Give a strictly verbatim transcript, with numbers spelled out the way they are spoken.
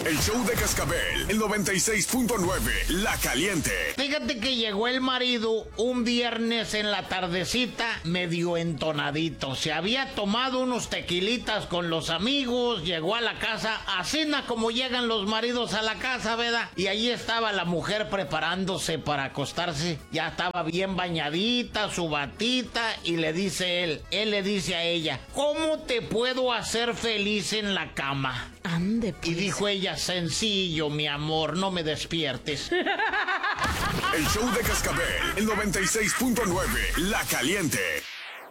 El show de Cascabel, el noventa y seis punto nueve, La Caliente. Fíjate que llegó el marido un viernes en la tardecita, medio entonadito. Se había tomado unos tequilitas con los amigos, llegó a la casa, a cena como llegan los maridos a la casa, ¿verdad? Y ahí estaba la mujer preparándose para acostarse. Ya estaba bien bañadita, su batita, y le dice él, él le dice a ella, ¿cómo te puedo hacer feliz en la cama? Ande, pues. Y dijo ella, sencillo, mi amor, no me despiertes. El show de Cascabel, el noventa y seis punto nueve, La Caliente.